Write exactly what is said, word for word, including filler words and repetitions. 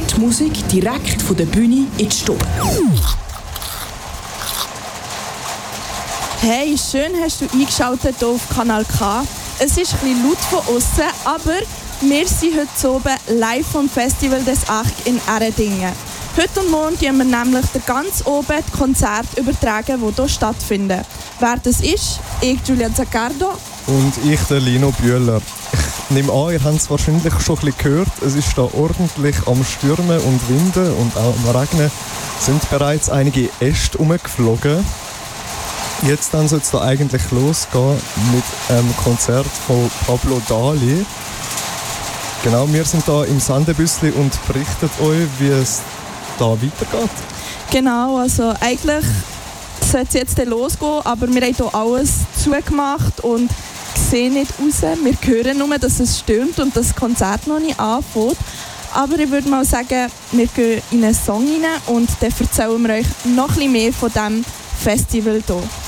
Hitmusik direkt von der Bühne in die Stube. Hey, schön hast du eingeschaltet hier auf Kanal K. Es ist ein bisschen laut von außen, aber wir sind heute oben live vom Festival des Arc in Erdingen. Heute und morgen tun wir nämlich ganz oben die Konzerte übertragen, die hier stattfinden. Wer das ist? Ich, Julia Zaccardo. Und ich, der Lino Bühler. Ich nehme an, ihr habt es wahrscheinlich schon ein bisschen gehört. Es ist da ordentlich am Stürmen und Winden und auch am Regnen. Es sind bereits einige Äste umgeflogen. Jetzt dann soll es da eigentlich losgehen mit einem Konzert von Pablo Dali. Genau, wir sind da im Sandebüssli und berichten euch, wie es da weitergeht. Genau, also eigentlich sollte es jetzt losgehen, aber wir haben hier alles zugemacht und sehen nicht raus. Wir hören nur, dass es stürmt und das Konzert noch nicht anfängt. Aber ich würde mal sagen, wir gehen in einen Song rein und dann erzählen wir euch noch ein bisschen mehr von diesem Festival hier.